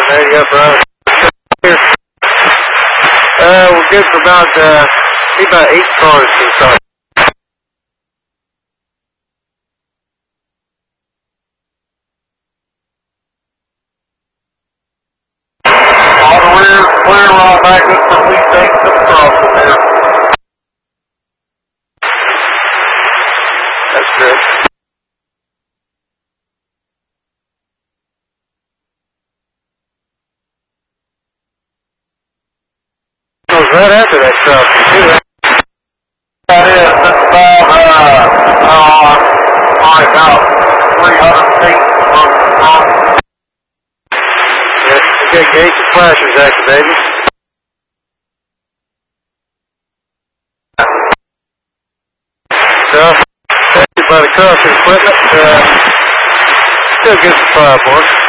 ready up, right? Here. We're good for about, see about 8 cars inside. All the rear clear on back up for police station to the crossing there. That's good. Goes right after that crossing too. That is, that's about 300 feet from the crossing. Yes, okay, gauge and flashers activated. So, by the crossing equipment, still good for 5 more.